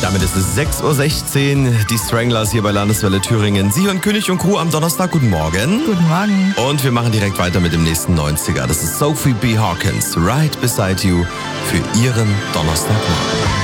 Damit ist es 6.16 Uhr, die Stranglers hier bei Landeswelle Thüringen. Sie hören König und Crew am Donnerstag. Guten Morgen. Guten Morgen. Und wir machen direkt weiter mit dem nächsten 90er. Das ist Sophie B. Hawkins, Right Beside You, für Ihren Donnerstagmorgen.